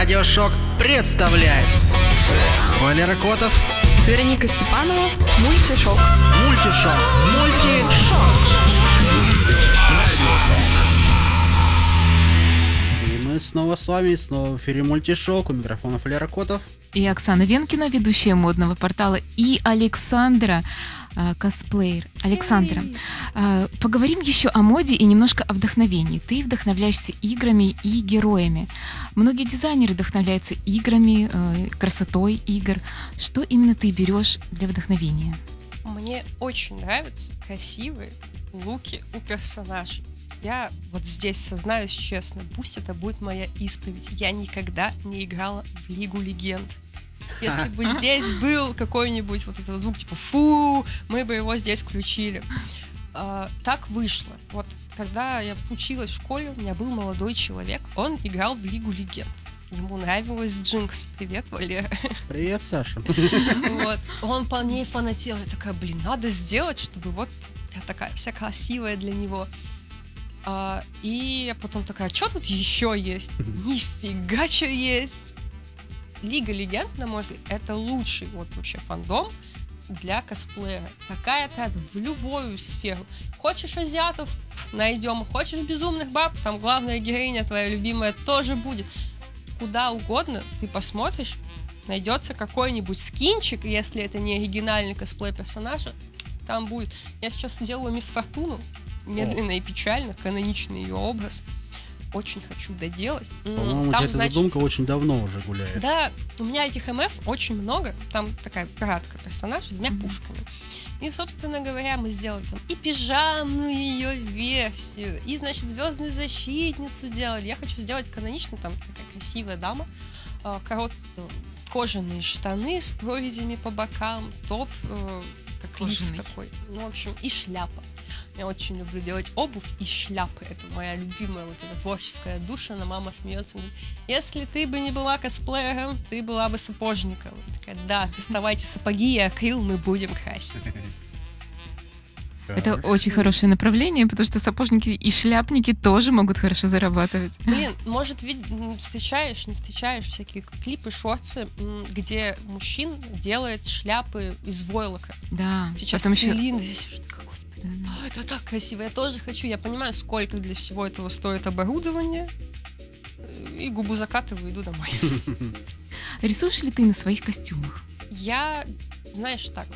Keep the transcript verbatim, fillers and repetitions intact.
Радиошок представляет Валера Котов, Вероника Степанова. Мультишок. Мультишок. Мультишок. И мы снова с вами, снова в эфире Мультишок. У микрофона Валера Котов. И Оксана Венкина, ведущая модного портала, и Александра, э, косплеер. Александра, э, поговорим еще о моде и немножко о вдохновении. Ты вдохновляешься играми и героями. Многие дизайнеры вдохновляются играми, э, красотой игр. Что именно ты берешь для вдохновения? Мне очень нравятся красивые луки у персонажей. Я вот здесь сознаюсь честно, пусть это будет моя исповедь. Я никогда не играла в Лигу Легенд. Если бы здесь был какой-нибудь вот этот звук типа фу, мы бы его здесь включили. А, так вышло. Вот когда я училась в школе, у меня был молодой человек, он играл в Лигу Легенд. Ему нравилась Джинкс. Привет, Валера. Привет, Саша. Вот. Он по ней фанател. Я такая, блин, надо сделать, чтобы вот я такая вся красивая для него. А, и я потом такая, что тут еще есть? Нифига, что есть! Лига Легенд, на мой взгляд, это лучший вот вообще фандом для косплея. Такая отряд в любую сферу. Хочешь азиатов? Найдем. Хочешь безумных баб? Там главная героиня твоя любимая тоже будет. Куда угодно ты посмотришь, найдется какой-нибудь скинчик, если это не оригинальный косплей персонажа, там будет. Я сейчас делаю Мисс Фортуну, медленно и печально, каноничный ее образ. Очень хочу доделать. По-моему, у там, тебя эта значит, задумка очень давно уже гуляет. Да, у меня этих эм эф очень много. Там такая пиратка персонаж с двумя mm-hmm. пушками. И, собственно говоря, мы сделали там и пижамную ее версию, и, значит, звездную защитницу делали. Я хочу сделать канонично, там такая красивая дама, короткие кожаные штаны с прорезями по бокам, топ, как лиф такой. Ну, в общем, и шляпа. Я очень люблю делать обувь и шляпы. Это моя любимая вот эта творческая душа. Но мама смеется. Говорит, если ты бы не была косплеером, ты была бы сапожником. Я такая, да, доставайте сапоги и акрил, мы будем красить. Это очень хорошее направление, потому что сапожники и шляпники тоже могут хорошо зарабатывать. Блин, может, ведь встречаешь, не встречаешь всякие клипы, шорты, где мужчин делает шляпы из войлока. Да. Сейчас цилиндры. Я сижу, господи, да. Это так красиво. Я тоже хочу. Я понимаю, сколько для всего этого стоит оборудование. И губу закатываю, иду домой. Рисуешь ли ты на своих костюмах? Я, знаешь, так,